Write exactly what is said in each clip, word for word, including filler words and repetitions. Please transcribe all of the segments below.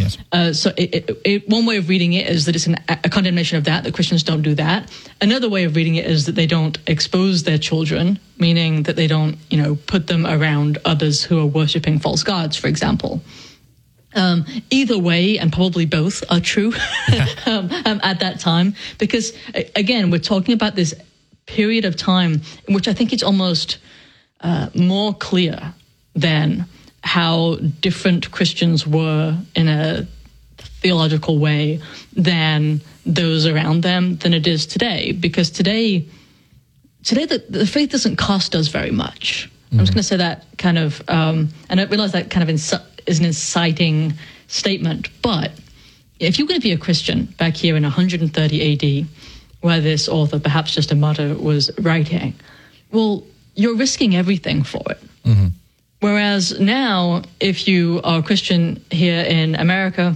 Yes. Uh, so it, it, it, one way of reading it is that it's an, a condemnation of that, that Christians don't do that. Another way of reading it is that they don't expose their children, meaning that they don't, you know, put them around others who are worshipping false gods, for example. Um, either way, and probably both are true um, um, at that time, because, again, we're talking about this period of time in which I think it's almost uh, more clear than how different Christians were in a theological way than those around them than it is today. Because today, today the, the faith doesn't cost us very much. Mm-hmm. I'm just going to say that kind of, um, and I realize that kind of insi- is an inciting statement. But if you're going to be a Christian back here in one hundred thirty A D, where this author, perhaps just a martyr, was writing, well, you're risking everything for it. Mm-hmm. Whereas now, if you are a Christian here in America,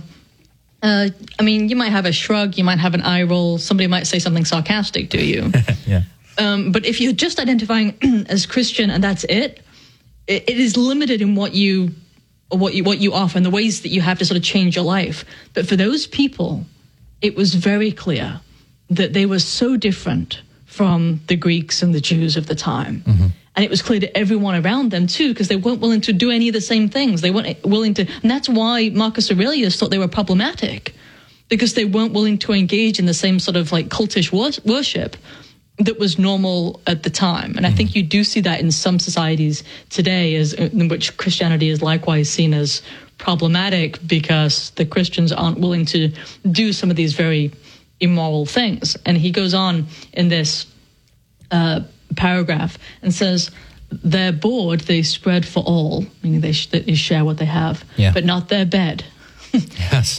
uh, I mean, you might have a shrug, you might have an eye roll, somebody might say something sarcastic to you. yeah. Um, but if you're just identifying as Christian and that's it, it, it is limited in what you, what you what you offer and the ways that you have to sort of change your life. But for those people, it was very clear that they were so different from the Greeks and the Jews of the time. Mm-hmm. And it was clear to everyone around them, too, because they weren't willing to do any of the same things. They weren't willing to, and that's why Marcus Aurelius thought they were problematic, because they weren't willing to engage in the same sort of like cultish wor- worship that was normal at the time. And I think you do see that in some societies today, as in which Christianity is likewise seen as problematic because the Christians aren't willing to do some of these very immoral things. And he goes on in this uh, paragraph and says, their board they spread for all, meaning they, sh- they share what they have, yeah. but not their bed. Yes.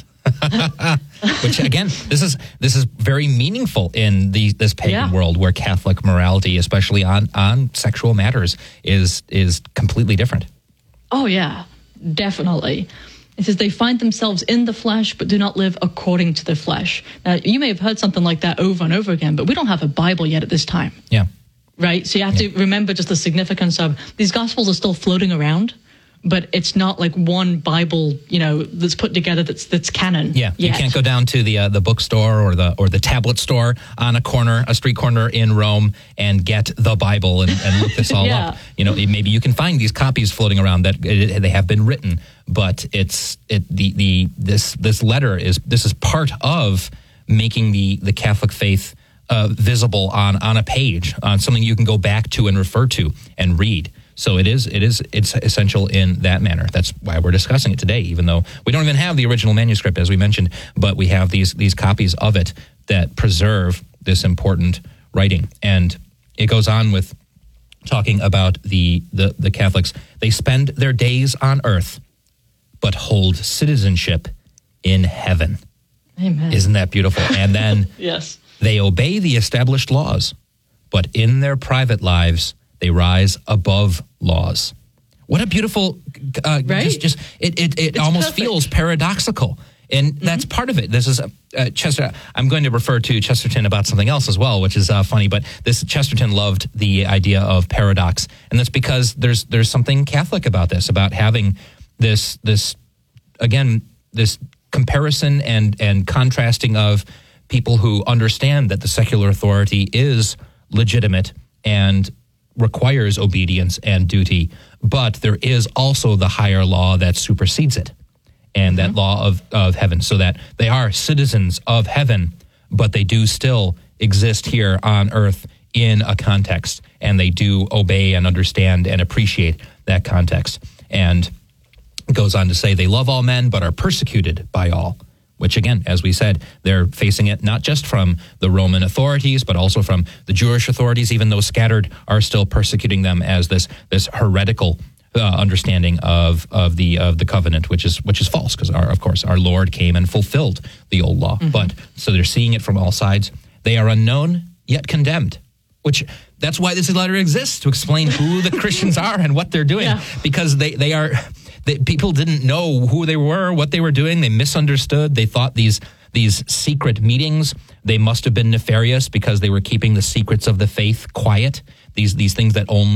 Which again, this is this is very meaningful in the this pagan yeah. world where Catholic morality, especially on, on sexual matters, is is completely different. Oh yeah, definitely. It says they find themselves in the flesh, but do not live according to the flesh. Now, you may have heard something like that over and over again, but we don't have a Bible yet at this time. Yeah. Right? So you have yeah. to remember just the significance of these Gospels are still floating around, but it's not like one Bible, you know, that's put together that's that's canon. Yeah, yet. You can't go down to the uh, the bookstore or the or the tablet store on a corner, a street corner in Rome, and get the Bible and, and look this all yeah. up. You know, maybe you can find these copies floating around that it, they have been written, but it's it the the this this letter is this is part of making the the Catholic faith uh, visible on on a page, on something you can go back to and refer to and read. So it is, it is, it's essential in that manner. That's why we're discussing it today, even though we don't even have the original manuscript, as we mentioned, but we have these these copies of it that preserve this important writing. And it goes on with talking about the the, the Catholics. They spend their days on earth, but hold citizenship in heaven. Amen. Isn't that beautiful? And then yes. They obey the established laws, but in their private lives, they rise above laws. What a beautiful, uh, right? just, just it, it, it almost perfect. feels paradoxical. And mm-hmm. that's part of it. This is, uh, Chester, I'm going to refer to Chesterton about something else as well, which is uh, funny, but this Chesterton loved the idea of paradox. And that's because there's there's something Catholic about this, about having this, this again, this comparison and, and contrasting of people who understand that the secular authority is legitimate and requires obedience and duty, but there is also the higher law that supersedes it, and mm-hmm. that law of, of heaven, so that they are citizens of heaven, but they do still exist here on earth in a context, and they do obey and understand and appreciate that context. And it goes on to say they love all men, but are persecuted by all. Which, again, as we said, they're facing it not just from the Roman authorities, but also from the Jewish authorities, even though scattered, are still persecuting them as this this heretical uh, understanding of of the of the covenant, which is which is false, because our of course our Lord came and fulfilled the old law. Mm-hmm. But so they're seeing it from all sides. They are unknown yet condemned, which that's why this letter exists, to explain who the Christians are and what they're doing, yeah. because they they are. They, people didn't know who they were, what they were doing. They misunderstood. They thought these these secret meetings, they must have been nefarious because they were keeping the secrets of the faith quiet. These these things that only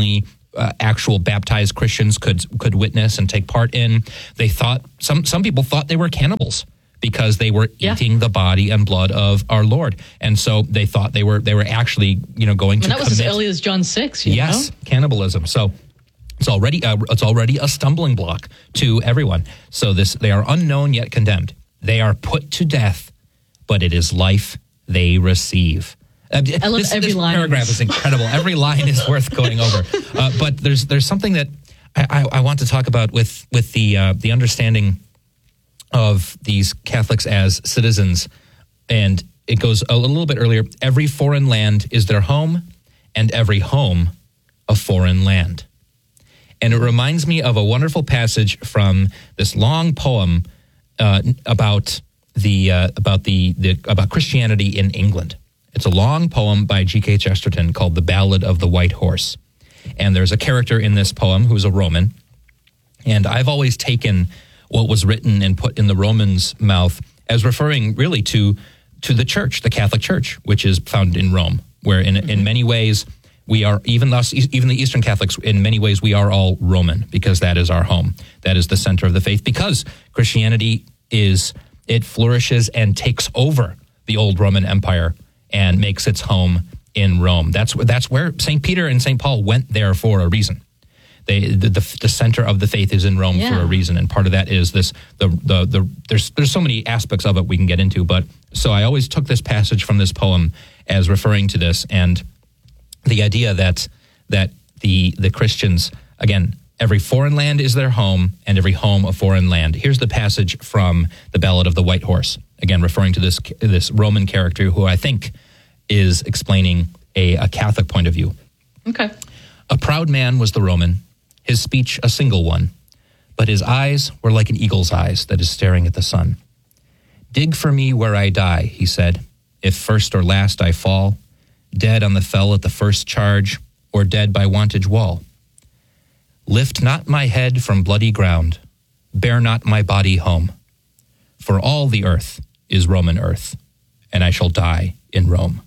uh, actual baptized Christians could could witness and take part in. They thought some some people thought they were cannibals because they were Yeah. eating the body and blood of our Lord, and so they thought they were they were actually you know going I mean, to that was commit. as early as John six. You Yes, know? cannibalism. So it's already uh, it's already a stumbling block to everyone. So this they are unknown yet condemned. They are put to death, but it is life they receive. Uh, I love this, every this line. paragraph is incredible. Every line is worth going over. Uh, but there's there's something that I, I, I want to talk about with with the uh, the understanding of these Catholics as citizens, and it goes a little bit earlier. Every foreign land is their home, and every home a foreign land. And it reminds me of a wonderful passage from this long poem uh, about the uh, about the, the about Christianity in England. It's a long poem by G K Chesterton called "The Ballad of the White Horse," and there's a character in this poem who's a Roman. And I've always taken what was written and put in the Roman's mouth as referring really to to the church, the Catholic Church, which is found in Rome, where in in many ways we are, even thus, even the Eastern Catholics, in many ways we are all Roman, because that is our home. That is the center of the faith, because Christianity is, it flourishes and takes over the old Roman Empire and makes its home in Rome. That's that's where Saint Peter and Saint Paul went there for a reason. They, the, the the center of the faith is in Rome Yeah. for a reason, and part of that is this. The the the there's there's so many aspects of it we can get into, but so I always took this passage from this poem as referring to this, and the idea that that the the Christians, again, every foreign land is their home, and every home a foreign land. Here's the passage from the Ballad of the White Horse, again referring to this this Roman character who I think is explaining a, a Catholic point of view. Okay. A proud man was the Roman, his speech a single one, but his eyes were like an eagle's eyes that is staring at the sun. Dig for me where I die, he said, if first or last I fall, dead on the fell at the first charge, or dead by wantage wall. Lift not my head from bloody ground, bear not my body home, for all the earth is Roman earth, and I shall die in Rome.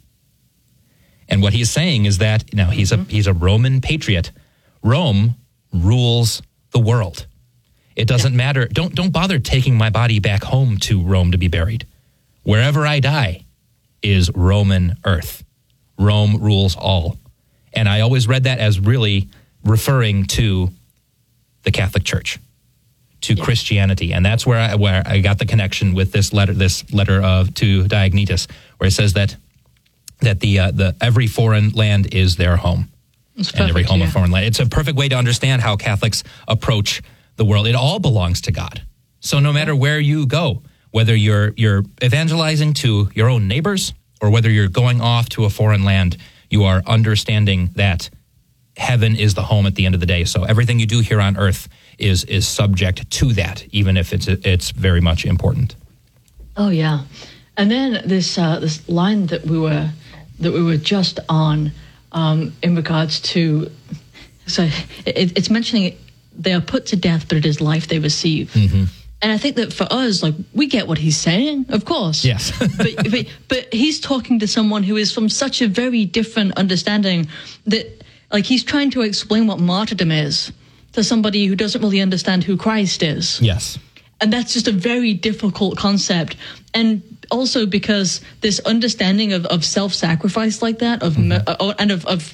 And what he's saying is that, now he's a he's a Roman patriot. Rome rules the world. It doesn't yeah. matter. Don't don't bother taking my body back home to Rome to be buried. Wherever I die is Roman earth. Rome rules all. And I always read that as really referring to the Catholic Church, to yeah. Christianity. And that's where I where I got the connection with this letter this letter of to Diognetus, where it says that that the uh, the every foreign land is their home. It's and every perfect, home yeah. a foreign land. It's a perfect way to understand how Catholics approach the world. It all belongs to God. So no matter where you go, whether you're you're evangelizing to your own neighbors or whether you're going off to a foreign land, you are understanding that heaven is the home at the end of the day. So everything you do here on earth is is subject to that, even if it's it's very much important. Oh yeah, and then this uh, this line that we were that we were just on um, in regards to, so it, it's mentioning they are put to death, but it is life they receive. Mm-hmm. And I think that for us, like, we get what he's saying, of course. Yes. but, but but he's talking to someone who is from such a very different understanding that, like, he's trying to explain what martyrdom is to somebody who doesn't really understand who Christ is. Yes. And that's just a very difficult concept. And also because this understanding of, of self-sacrifice like that, of mm-hmm. mer- and of, of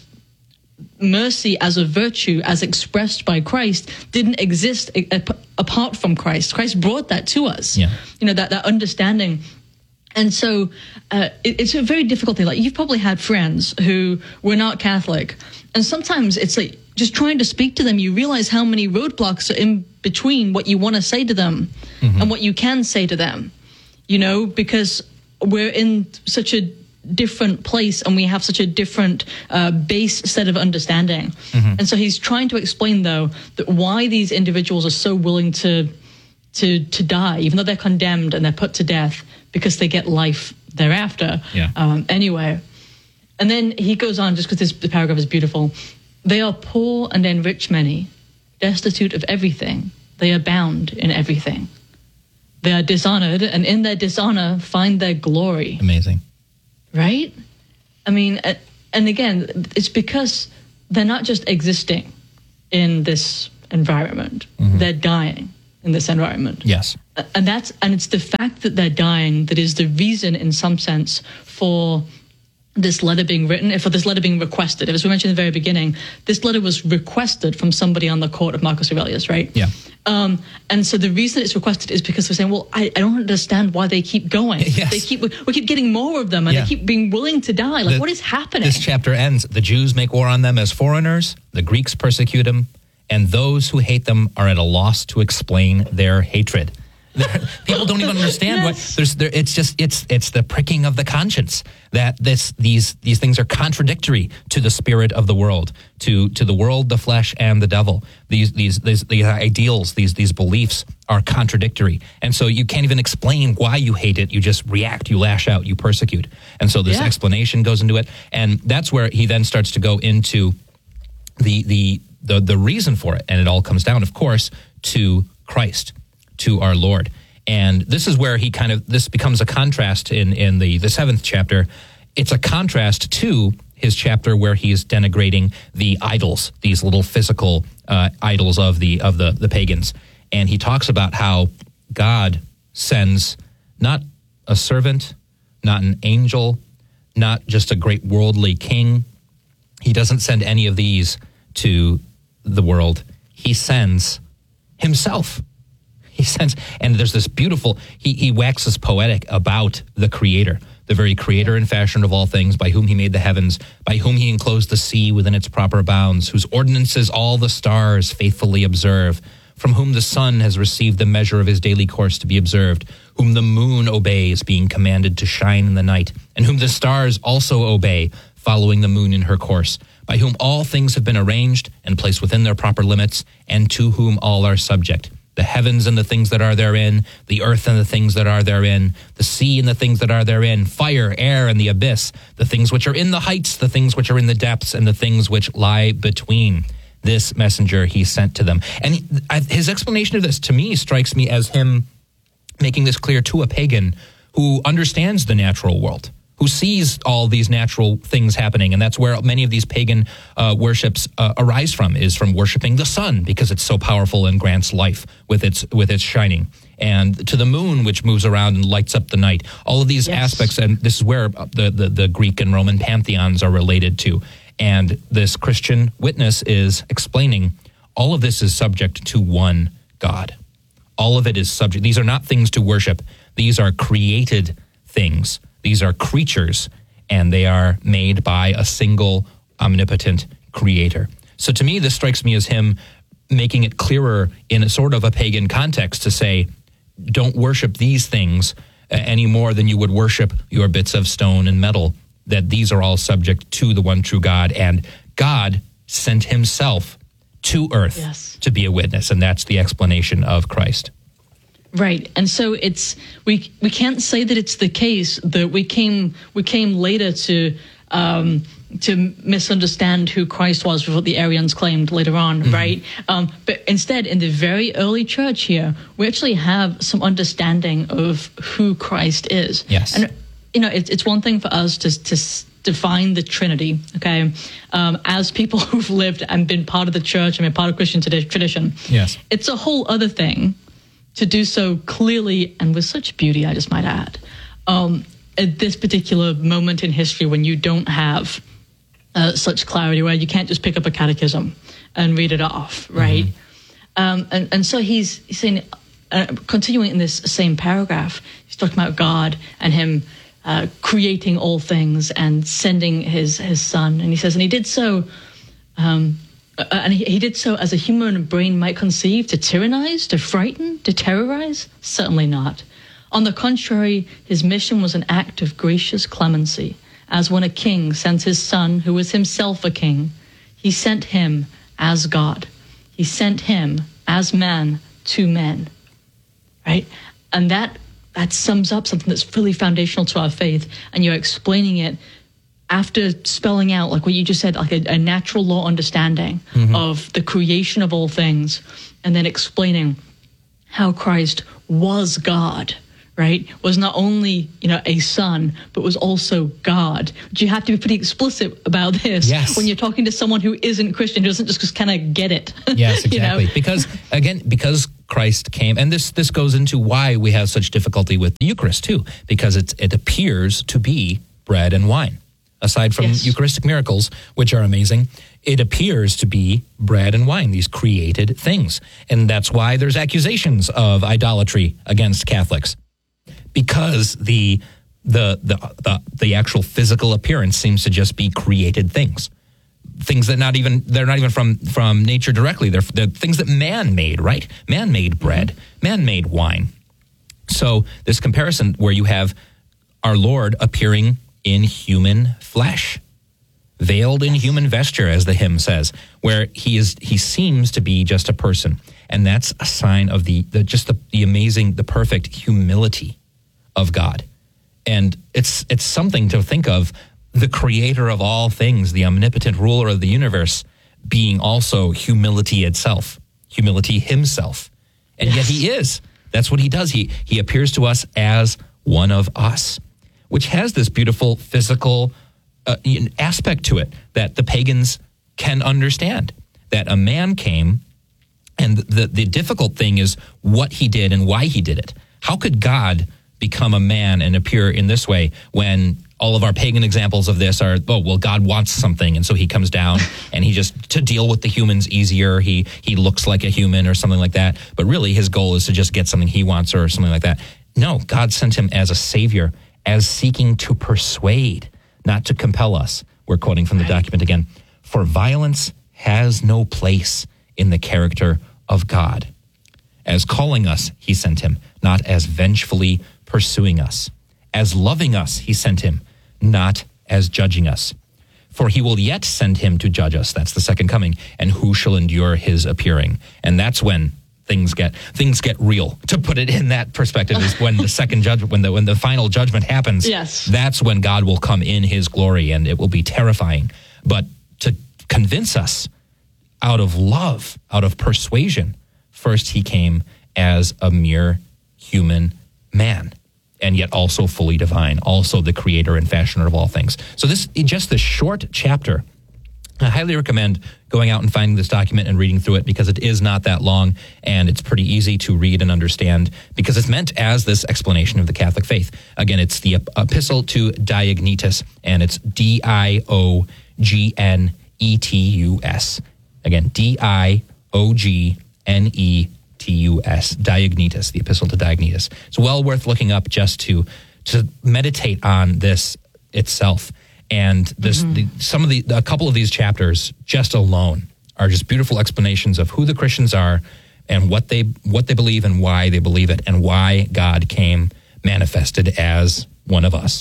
mercy as a virtue, as expressed by Christ, didn't exist a- a- apart from Christ. Christ brought that to us. Yeah. You know, that, that understanding. And so uh, it, it's a very difficult thing. Like, you've probably had friends who were not Catholic. And sometimes it's like just trying to speak to them, you realize how many roadblocks are in between what you want to say to them mm-hmm. and what you can say to them, you know, because we're in such a different place and we have such a different uh, base set of understanding. Mm-hmm. And so he's trying to explain, though, that why these individuals are so willing to to to die, even though they're condemned and they're put to death, because they get life thereafter. Yeah. Um, anyway. And then he goes on, just because this the paragraph is beautiful. They are poor and enrich many, destitute of everything. They abound in everything. They are dishonored, and in their dishonor find their glory. Amazing. Right? I mean, and again, it's because they're not just existing. in this environment. Mm-hmm. They're dying in this environment. Yes. And that's and it's the fact that they're dying that is the reason, in some sense, for this letter being written, for this letter being requested. As we mentioned in the very beginning, this letter was requested from somebody on the court of Marcus Aurelius, right? Yeah. Um, and so the reason it's requested is because they're saying, well, I, I don't understand why they keep going. Yes. They keep we keep getting more of them, and yeah. they keep being willing to die. Like, the, what is happening? This chapter ends, the Jews make war on them as foreigners, the Greeks persecute them, and those who hate them are at a loss to explain their hatred. People don't even understand yes. what there's there, it's just it's it's the pricking of the conscience that this these these things are contradictory to the spirit of the world, to to the world, the flesh, and the devil. These these these, these ideals, these these beliefs are contradictory, and so you can't even explain why you hate it. You just react, you lash out, you persecute, and so this yeah. explanation goes into it, and that's where he then starts to go into the the the the reason for it, and it all comes down, of course, to Christ, to our Lord. And this is where he kind of, this becomes a contrast in, in the, the seventh chapter. It's a contrast to his chapter where he is denigrating the idols, these little physical uh, idols of the of the, the pagans. And he talks about how God sends not a servant, not an angel, not just a great worldly king. He doesn't send any of these to the world. He sends himself. He sends, and there's this beautiful, he, he waxes poetic about the Creator, the very creator and fashioner of all things, by whom he made the heavens, by whom he enclosed the sea within its proper bounds, whose ordinances all the stars faithfully observe, from whom the sun has received the measure of his daily course to be observed, whom the moon obeys, being commanded to shine in the night, and whom the stars also obey, following the moon in her course, by whom all things have been arranged and placed within their proper limits, and to whom all are subject. The heavens and the things that are therein, the earth and the things that are therein, the sea and the things that are therein, fire, air, and the abyss, the things which are in the heights, the things which are in the depths, and the things which lie between. This messenger he sent to them. And he, I, his explanation of this, to me, strikes me as him making this clear to a pagan who understands the natural world, who sees all these natural things happening. And that's where many of these pagan uh, worships uh, arise from, is from worshiping the sun, because it's so powerful and grants life with its with its shining. And to the moon, which moves around and lights up the night. All of these yes. aspects, and this is where the, the, the Greek and Roman pantheons are related to. And this Christian witness is explaining all of this is subject to one God. All of it is subject. These are not things to worship. These are created things. These are creatures, and they are made by a single omnipotent creator. So to me, this strikes me as him making it clearer in a sort of a pagan context to say, don't worship these things any more than you would worship your bits of stone and metal, that these are all subject to the one true God, and God sent himself to earth yes. to be a witness, and that's the explanation of Christ. Right, and so it's we we can't say that it's the case that we came we came later to um, to misunderstand who Christ was with what the Arians claimed later on, mm-hmm. right? Um, but instead, in the very early church here, we actually have some understanding of who Christ is. Yes, and you know, it's it's one thing for us to to define the Trinity, okay, um, as people who've lived and been part of the church and been part of Christian tradition. Yes, it's a whole other thing to do so clearly and with such beauty, I just might add, um, at this particular moment in history when you don't have uh, such clarity, where you can't just pick up a catechism and read it off, right? Mm-hmm. Um, and, and so he's, he's saying, uh, continuing in this same paragraph, he's talking about God and him uh, creating all things and sending his, his son. And he says, and he did so... Um, Uh, and he, he did so as a human brain might conceive, to tyrannize, to frighten, to terrorize? Certainly not. On the contrary, his mission was an act of gracious clemency, as when a king sends his son, who is himself a king. He sent him as God. He sent him as man to men, right? And that that sums up something that's really foundational to our faith, and you're explaining it after spelling out, like what you just said, like a, a natural law understanding mm-hmm. of the creation of all things, and then explaining how Christ was God, right, was not only, you know, a son, but was also God. But you have to be pretty explicit about this yes. when you're talking to someone who isn't Christian, who doesn't just kind of get it. Yes, exactly. You know? Because, again, because Christ came, and this this goes into why we have such difficulty with the Eucharist, too, because it's, it appears to be bread and wine. Aside from yes. Eucharistic miracles, which are amazing, it appears to be bread and wine, these created things. And that's why there's accusations of idolatry against Catholics, because the the the the, the actual physical appearance seems to just be created things. Things that not even, they're not even from, from nature directly. They're, they're things that man made, right? Man made bread, man made wine. So this comparison where you have our Lord appearing in human flesh, veiled in human vesture, as the hymn says, where he is, he seems to be just a person. And that's a sign of the, the just the, the amazing, the perfect humility of God. And it's it's something to think of, the creator of all things, the omnipotent ruler of the universe, being also humility itself, humility himself. And yes. yet he is. That's what he does. He he appears to us as one of us, which has this beautiful physical uh, aspect to it that the pagans can understand, that a man came, and the, the difficult thing is what he did and why he did it. How could God become a man and appear in this way when all of our pagan examples of this are, oh, well, God wants something, and so he comes down and he just, to deal with the humans easier, he he looks like a human or something like that. But really his goal is to just get something he wants or something like that. No, God sent him as a savior, as seeking to persuade, not to compel us. We're quoting from the document again. For violence has no place in the character of God. As calling us, he sent him, not as vengefully pursuing us. As loving us, he sent him, not as judging us. For he will yet send him to judge us. That's the second coming. And who shall endure his appearing? And that's when things get things get real. To put it in that perspective, is when the second judgment, when the when the final judgment happens. Yes. That's when God will come in his glory, and it will be terrifying. But to convince us out of love, out of persuasion, first he came as a mere human man, and yet also fully divine, also the creator and fashioner of all things. So this, just this short chapter, I highly recommend going out and finding this document and reading through it, because it is not that long, and it's pretty easy to read and understand, because it's meant as this explanation of the Catholic faith. Again, it's the Epistle to Diognetus, and it's D I O G N E T U S. Again, D I O G N E T U S, Diognetus, the Epistle to Diognetus. It's well worth looking up just to to meditate on this itself. And this, mm-hmm. the, some of the, a couple of these chapters just alone are just beautiful explanations of who the Christians are and what they what they believe and why they believe it, and why God came manifested as one of us.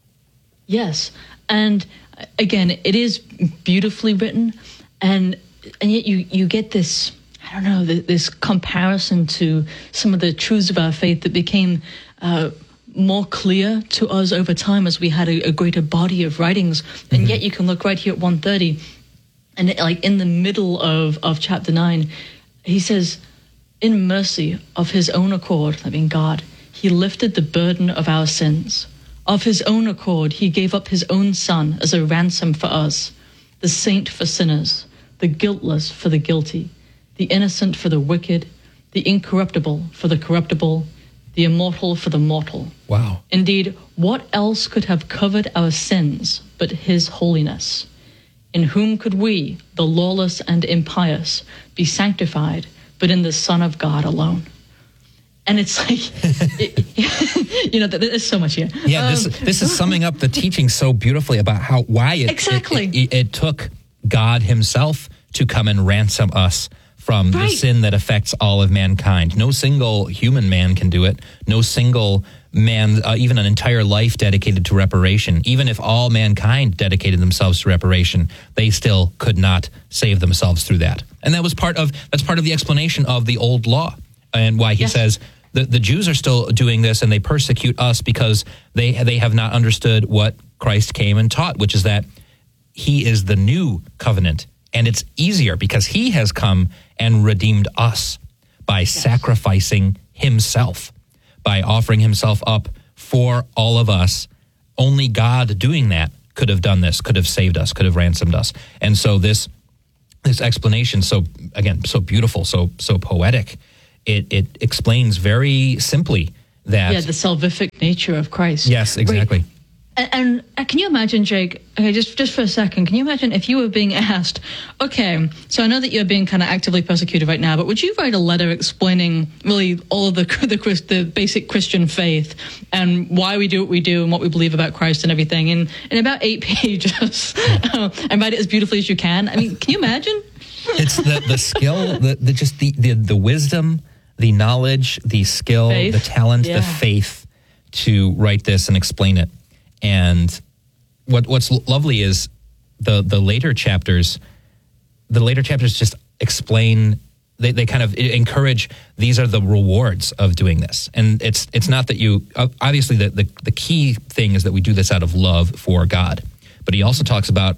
Yes, and again, it is beautifully written, and and yet you you get this, I don't know, this comparison to some of the truths of our faith that became uh, more clear to us over time as we had a, a greater body of writings. Mm-hmm. And yet you can look right here at one thirty, and it, like in the middle of, of chapter nine, he says, in mercy of his own accord, that being God, he lifted the burden of our sins. Of his own accord, he gave up his own son as a ransom for us, the saint for sinners, the guiltless for the guilty, the innocent for the wicked, the incorruptible for the corruptible, the immortal for the mortal. Wow. Indeed, what else could have covered our sins but his holiness? In whom could we, the lawless and impious, be sanctified but in the Son of God alone? And it's like, it, you know, there's so much here. Yeah, um, this this is summing up the teaching so beautifully about how why it exactly it, it, it took God himself to come and ransom us from right. the sin that affects all of mankind. No single human man can do it. No single man, uh, even an entire life dedicated to reparation. Even if all mankind dedicated themselves to reparation, they still could not save themselves through that. And that was part of that's part of the explanation of the old law, and why he yes. says the the Jews are still doing this, and they persecute us because they they have not understood what Christ came and taught, which is that he is the new covenant. And it's easier because he has come and redeemed us by yes. sacrificing himself, by offering himself up for all of us. Only God doing that could have done this, could have saved us, could have ransomed us. And so this this explanation, so again, so beautiful, so so poetic, it it explains very simply that... Yeah, the salvific nature of Christ. Yes, exactly. Wait, and, and can you imagine, Jake, okay, just, just for a second, can you imagine if you were being asked, okay, so I know that you're being kind of actively persecuted right now, but would you write a letter explaining really all of the, the, the basic Christian faith and why we do what we do and what we believe about Christ and everything in, in about eight pages uh, and write it as beautifully as you can? I mean, can you imagine? It's the, the skill, the, the just the, the, the wisdom, the knowledge, the skill, faith. the talent, yeah. the faith to write this and explain it. And what what's lovely is the the later chapters, the later chapters just explain, they, they kind of encourage, these are the rewards of doing this. And it's it's not that you, obviously the, the, the key thing is that we do this out of love for God. But he also talks about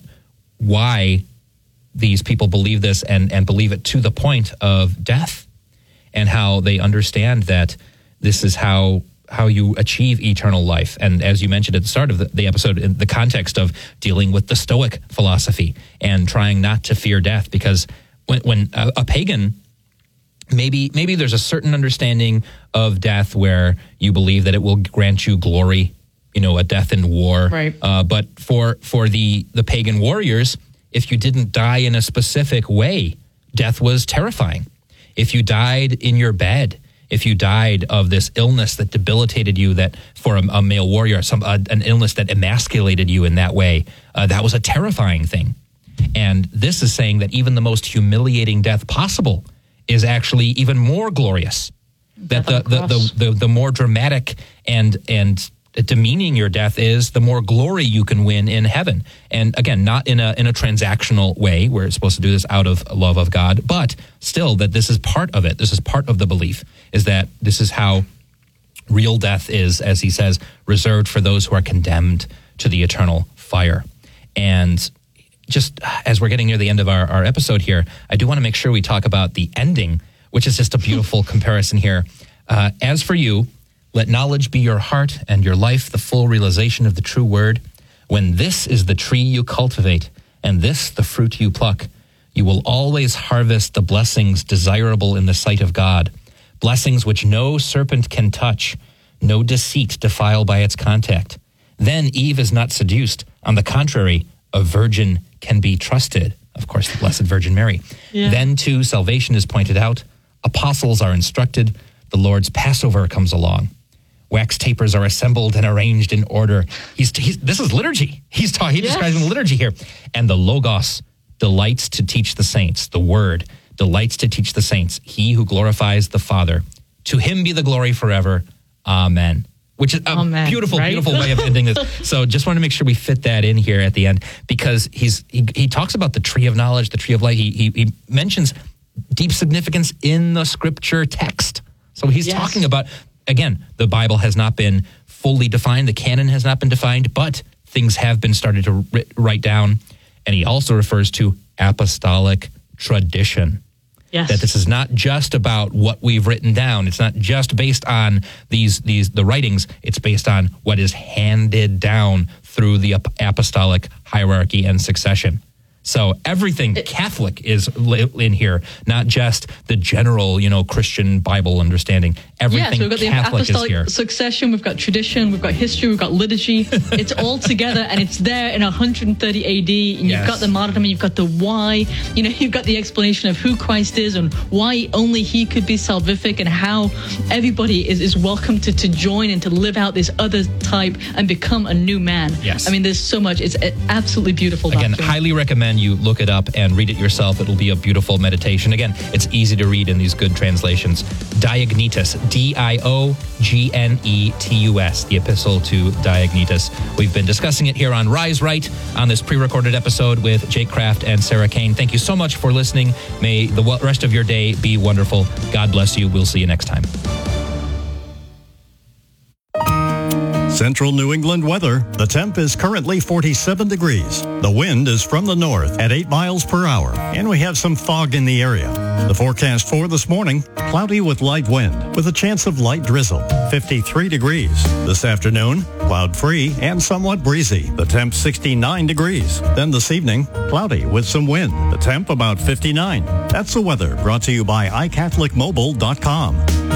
why these people believe this and, and believe it to the point of death, and how they understand that this is how how you achieve eternal life. And as you mentioned at the start of the, the episode, in the context of dealing with the Stoic philosophy and trying not to fear death, because when, when a, a pagan, maybe maybe there's a certain understanding of death where you believe that it will grant you glory, you know, a death in war. Right. Uh, but for for the, the pagan warriors, if you didn't die in a specific way, death was terrifying. If you died in your bed, if you died of this illness that debilitated you, that for a, a male warrior, some uh, an illness that emasculated you in that way, uh, that was a terrifying thing. And this is saying that even the most humiliating death possible is actually even more glorious. That the the, the, the, the more dramatic and and demeaning your death is, the more glory you can win in heaven. And again, not in a in a transactional way, where it's supposed to do this out of love of God, but still that this is part of it. This is part of the belief, is that this is how real death is, as he says, reserved for those who are condemned to the eternal fire. And just as we're getting near the end of our, our episode here, I do want to make sure we talk about the ending, which is just a beautiful comparison here. Uh, as for you, let knowledge be your heart and your life the full realization of the true word. When this is the tree you cultivate and this the fruit you pluck, you will always harvest the blessings desirable in the sight of God, blessings which no serpent can touch, no deceit defile by its contact. Then Eve is not seduced. On the contrary, a virgin can be trusted. Of course, the Blessed Virgin Mary. Yeah. Then, too, salvation is pointed out. Apostles are instructed. The Lord's Passover comes along. Wax tapers are assembled and arranged in order. He's, he's this is liturgy. He's ta- he yes. describes the liturgy here. And the Logos delights to teach the saints. The Word delights to teach the saints. He who glorifies the Father. To him be the glory forever. Amen. Which is a Amen, beautiful, right? beautiful way of ending this. So just want to make sure we fit that in here at the end, because he's he, he talks about the tree of knowledge, the tree of life. He, he, he mentions deep significance in the scripture text. So he's yes. talking about, again, the Bible has not been fully defined. The canon has not been defined, but things have been started to write down. And he also refers to apostolic tradition. Yes. That this is not just about what we've written down. It's not just based on these these the writings. It's based on what is handed down through the apostolic hierarchy and succession. So everything Catholic is in here, not just the general, you know, Christian Bible understanding. Everything yeah, so we've got Catholic the apostolic is here. Succession, we've got tradition, we've got history, we've got liturgy. It's all together, and it's there in one hundred thirty A D. And yes. you've got the martyrdom, and you've got the why. You know, you've got the explanation of who Christ is and why only he could be salvific, and how everybody is, is welcome to, to join and to live out this other type and become a new man. Yes. I mean, there's so much. It's absolutely beautiful. Again, doctrine. highly recommend you look it up and read it yourself. It'll be a beautiful meditation. Again, it's easy to read in these good translations. Diognetus, D I O G N E T U S, the epistle to Diognetus. We've been discussing it here on Rise Right on this pre-recorded episode with Jake Kraft and Sarah Kane. Thank you so much for listening. May the rest of your day be wonderful. God bless you. We'll see you next time. Central New England weather. The temp is currently forty-seven degrees. The wind is from the north at eight miles per hour, and we have some fog in the area. The forecast for this morning, cloudy with light wind with a chance of light drizzle, fifty-three degrees. This afternoon, cloud-free and somewhat breezy. The temp sixty-nine degrees. Then this evening, cloudy with some wind. The temp about fifty-nine. That's the weather brought to you by i catholic mobile dot com.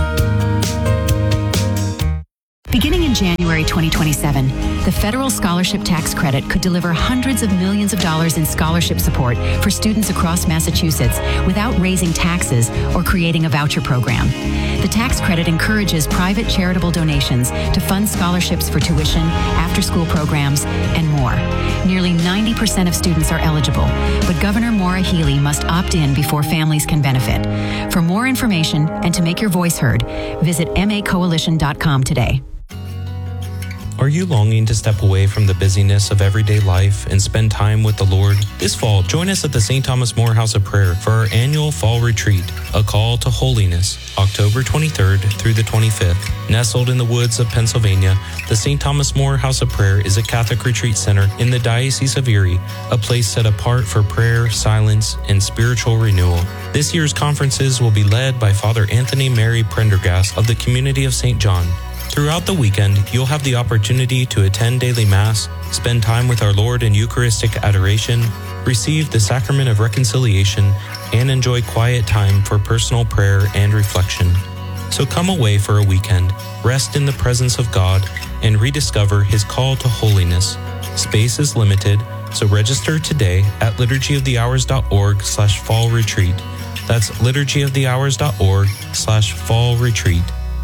Beginning in January twenty twenty-seven, the federal scholarship tax credit could deliver hundreds of millions of dollars in scholarship support for students across Massachusetts without raising taxes or creating a voucher program. The tax credit encourages private charitable donations to fund scholarships for tuition, after-school programs, and more. Nearly ninety percent of students are eligible, but Governor Maura Healey must opt in before families can benefit. For more information and to make your voice heard, visit m a coalition dot com today. Are you longing to step away from the busyness of everyday life and spend time with the Lord? This fall, join us at the Saint Thomas More House of Prayer for our annual Fall Retreat, A Call to Holiness, October twenty-third through the twenty-fifth. Nestled in the woods of Pennsylvania, the Saint Thomas More House of Prayer is a Catholic retreat center in the Diocese of Erie, a place set apart for prayer, silence, and spiritual renewal. This year's conferences will be led by Father Anthony Mary Prendergast of the Community of Saint John. Throughout the weekend, you'll have the opportunity to attend daily Mass, spend time with our Lord in Eucharistic adoration, receive the Sacrament of Reconciliation, and enjoy quiet time for personal prayer and reflection. So come away for a weekend, rest in the presence of God, and rediscover His call to holiness. Space is limited, so register today at liturgy of the hours dot org slash fall retreat. That's liturgy of the hours dot org slash fall retreat.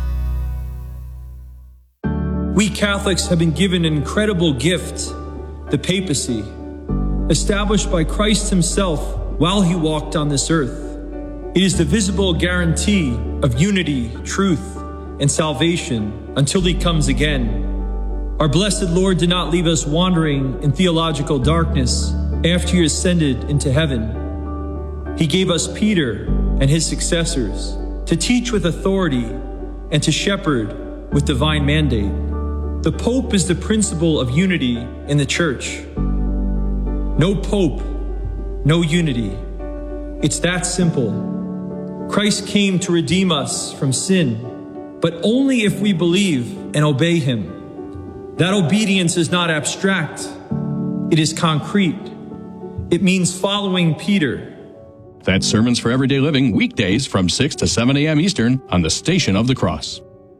We Catholics have been given an incredible gift, the papacy, established by Christ Himself while He walked on this earth. It is the visible guarantee of unity, truth, and salvation until He comes again. Our blessed Lord did not leave us wandering in theological darkness after He ascended into heaven. He gave us Peter and his successors to teach with authority and to shepherd with divine mandate. The Pope is the principle of unity in the Church. No Pope, no unity. It's that simple. Christ came to redeem us from sin, but only if we believe and obey Him. That obedience is not abstract. It is concrete. It means following Peter. That's Sermons for Everyday Living, weekdays from six to seven a.m. Eastern on the Station of the Cross.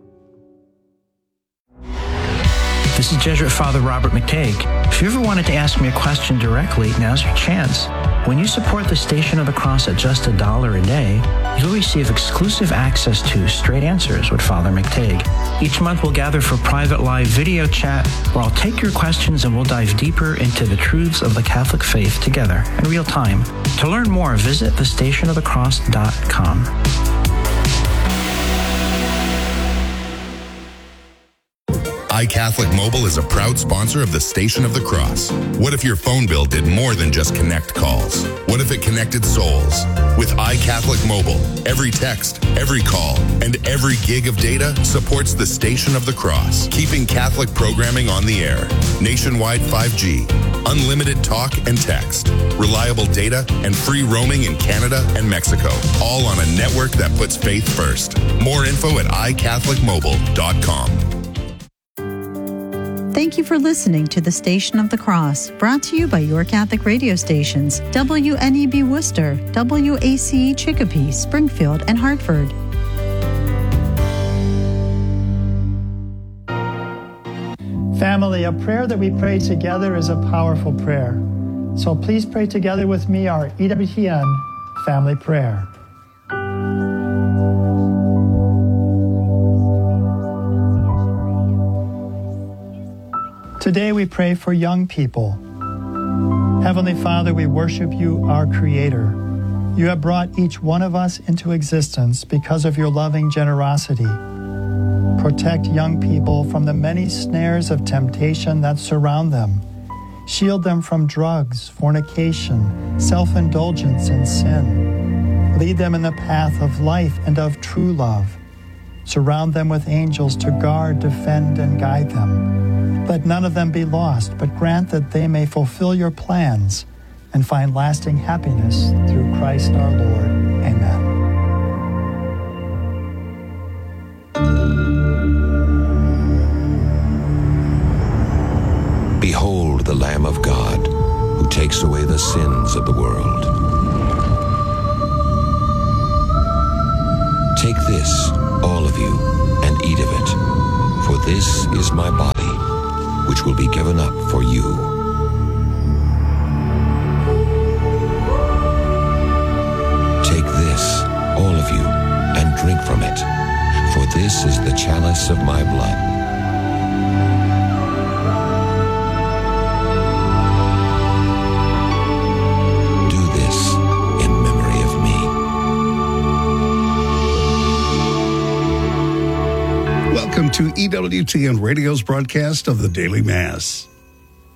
This is Jesuit Father Robert McTague. If you ever wanted to ask me a question directly, now's your chance. When you support the Station of the Cross at just a dollar a day, you'll receive exclusive access to Straight Answers with Father McTague. Each month we'll gather for private live video chat where I'll take your questions and we'll dive deeper into the truths of the Catholic faith together in real time. To learn more, visit the station of the cross dot com. iCatholic Mobile is a proud sponsor of the Station of the Cross. What if your phone bill did more than just connect calls? What if it connected souls? With iCatholic Mobile, every text, every call, and every gig of data supports the Station of the Cross, keeping Catholic programming on the air. Nationwide five G, unlimited talk and text, reliable data, and free roaming in Canada and Mexico, all on a network that puts faith first. More info at i catholic mobile dot com. Thank you for listening to the Station of the Cross, brought to you by your Catholic radio stations, W N E B Worcester, W A C E Chicopee, Springfield, and Hartford. Family, a prayer that we pray together is a powerful prayer. So please pray together with me our E W T N family prayer. Today we pray for young people. Heavenly Father, we worship you, our Creator. You have brought each one of us into existence because of your loving generosity. Protect young people from the many snares of temptation that surround them. Shield them from drugs, fornication, self-indulgence, and sin. Lead them in the path of life and of true love. Surround them with angels to guard, defend, and guide them. Let none of them be lost, but grant that they may fulfill your plans and find lasting happiness through Christ our Lord. Amen. Behold the Lamb of God, who takes away the sins of the world. Take this, all of you, and eat of it, for this is my body, which will be given up for you. Take this, all of you, and drink from it, for this is the chalice of my blood. Welcome to E W T N Radio's broadcast of the Daily Mass.